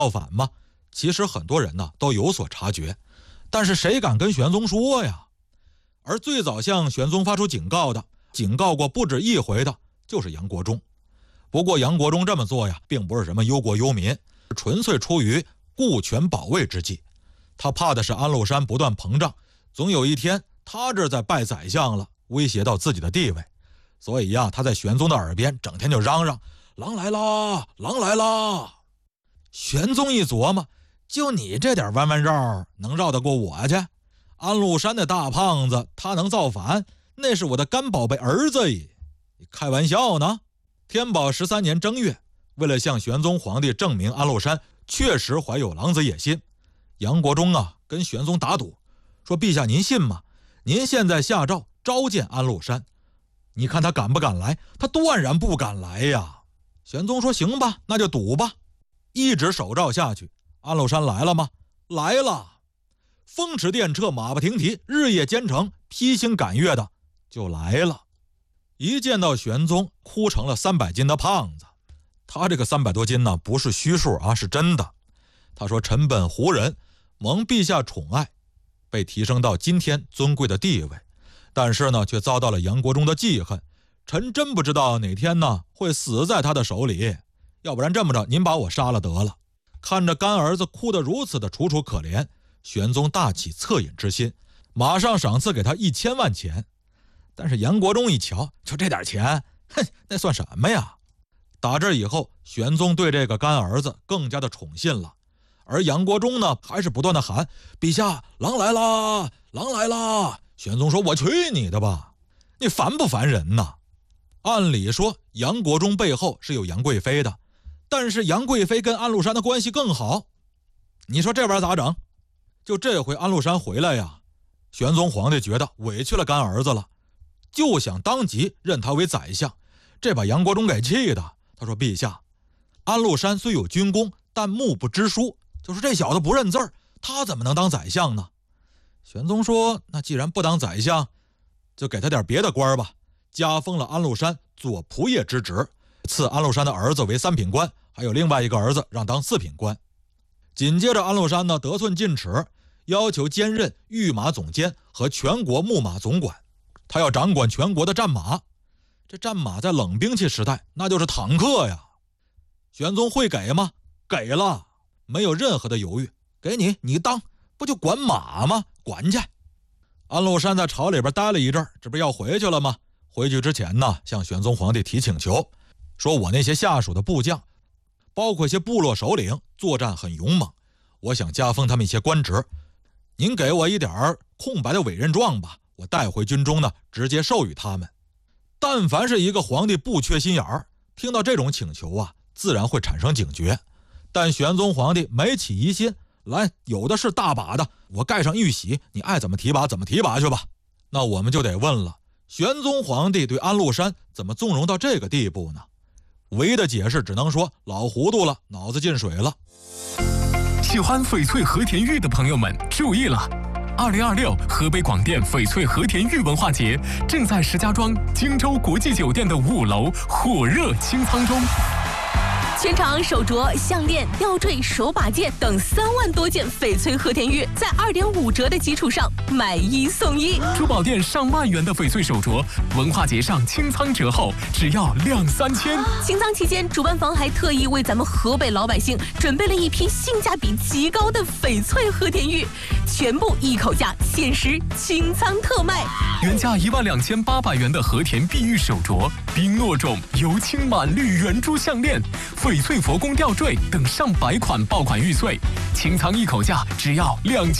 造反吗？其实很多人呢都有所察觉，但是谁敢跟玄宗说呀？而最早向玄宗发出警告的，警告过不止一回的，就是杨国忠。不过杨国忠这么做呀，并不是什么忧国忧民，纯粹出于顾全保卫之计。他怕的是安禄山不断膨胀，总有一天他这在拜宰相了，威胁到自己的地位。所以呀，他在玄宗的耳边整天就嚷嚷：狼来啦，狼来啦！玄宗一琢磨，就你这点弯弯绕，能绕得过我去？安禄山的大胖子，他能造反？那是我的干宝贝儿子！你开玩笑呢？天宝13年正月，为了向玄宗皇帝证明安禄山确实怀有狼子野心，杨国忠啊跟玄宗打赌，说陛下您信吗？您现在下诏召见安禄山，你看他敢不敢来？他断然不敢来呀！玄宗说行吧，那就赌吧。一纸手诏下去，安禄山来了吗？来了。风驰电掣，马不停蹄，日夜兼程，披星赶月的就来了。一见到玄宗，哭成了300斤的胖子。他这个300多斤呢，不是虚数啊，是真的。他说：“臣本胡人，蒙陛下宠爱，被提升到今天尊贵的地位，但是呢，却遭到了杨国忠的记恨。臣真不知道哪天呢会死在他的手里。要不然这么着，您把我杀了得了。”看着干儿子哭得如此的楚楚可怜，玄宗大起恻隐之心，马上赏赐给他1000万钱。但是杨国忠一瞧，就这点钱，哼，那算什么呀？打这以后，玄宗对这个干儿子更加的宠信了，而杨国忠呢，还是不断的喊：“陛下，狼来啦，狼来啦！”玄宗说：“我去你的吧，你烦不烦人呐？”按理说，杨国忠背后是有杨贵妃的，但是杨贵妃跟安禄山的关系更好，你说这玩意儿咋整？就这回安禄山回来呀，玄宗皇帝觉得委屈了干儿子了，就想当即认他为宰相，这把杨国忠给气的。他说：“陛下，安禄山虽有军功，但目不知书，就是这小子不认字儿，他怎么能当宰相呢？”玄宗说：“那既然不当宰相，就给他点别的官吧，加封了安禄山左仆射之职，赐安禄山的儿子为3品官，还有另外一个儿子让当4品官。”紧接着安禄山呢得寸进尺，要求兼任御马总监和全国牧马总管，他要掌管全国的战马。这战马在冷兵器时代那就是坦克呀。玄宗会给吗？给了，没有任何的犹豫，给你，你当，不就管马吗？管去。安禄山在朝里边待了一阵，这不要回去了吗？回去之前呢，向玄宗皇帝提请求，说我那些下属的部将，包括一些部落首领，作战很勇猛，我想加封他们一些官职，您给我一点空白的委任状吧，我带回军中呢，直接授予他们。但凡是一个皇帝不缺心眼儿，听到这种请求啊，自然会产生警觉。但玄宗皇帝没起疑心，来，有的是大把的，我盖上玉玺，你爱怎么提拔怎么提拔去吧。那我们就得问了，玄宗皇帝对安禄山怎么纵容到这个地步呢？唯一的解释只能说老糊涂了，脑子进水了。 喜欢翡翠和田玉的朋友们注意了，2026河北广电翡翠和田玉文化节正在石家庄荆州国际酒店的5楼火热清仓中。 全场手镯、项链、吊坠、手把件等3万多件翡翠和田玉，在2.5折的基础上买1送1。 珠宝店上万元的翡翠手镯，文化节上清仓折后只要2-3千。 清仓期间，主办方还特意为咱们河北老百姓准备了一批性价比极高的翡翠和田玉，全部一口价，限时清仓特卖。 原价12800元的和田碧玉手镯、冰诺种油青满绿圆珠项链、翡翠佛宫吊坠等上百款爆款玉碎，清仓一口价只要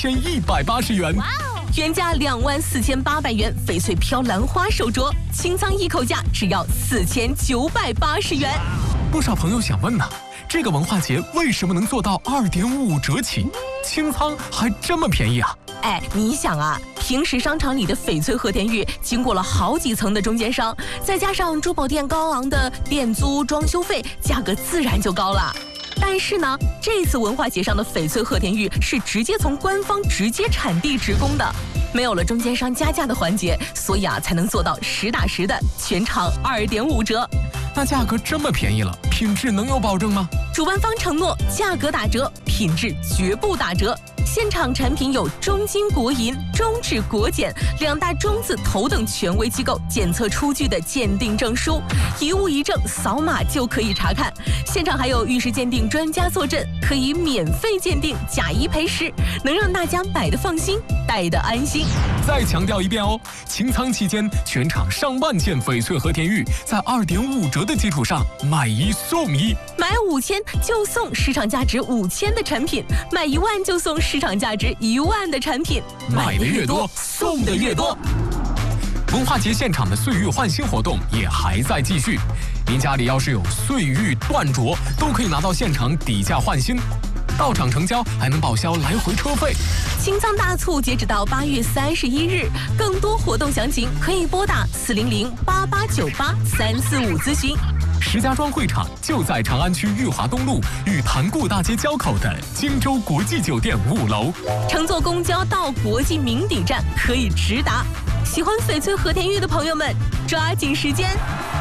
2180元。 原价24800元翡翠飘兰花手镯，清仓一口价只要4980元。 不少朋友想问呢，这个文化节为什么能做到2.5折起，清仓还这么便宜啊？ 哎，你想啊，平时商场里的翡翠和田玉经过了好几层的中间商，再加上珠宝店高昂的店租、装修费，价格自然就高了。但是呢，这次文化节上的翡翠和田玉是直接从官方直接产地直供的，没有了中间商加价的环节，所以啊，才能做到实打实的全场2.5折。 那价格这么便宜了，品质能有保证吗？ 主办方承诺价格打折，品质绝不打折。现场产品有中金国银、中指国检2大中字头等权威机构检测出具的鉴定证书，一物一证，扫码就可以查看。现场还有玉石鉴定专家坐镇，可以免费鉴定，假一赔10，能让大家买得放心，戴得安心。 再强调一遍哦，清仓期间全场上万件翡翠和田玉，在2.5折的基础上买1送1， 买5000就送市场价值5000的产品，买1万就送市场价值1万的产品， 买的越多，送的越多。文化节现场的岁玉换新活动也还在继续，您家里要是有岁玉断镯，都可以拿到现场底价换新，到场成交还能报销来回车费。 清仓大促截止到8月31日，更多活动详情可以拨打400-8898-345咨询。 石家庄会场就在长安区裕华东路与潭固大街交口的荆州国际酒店5楼。 乘坐公交到国际名邸站可以直达。喜欢翡翠和田玉的朋友们，抓紧时间。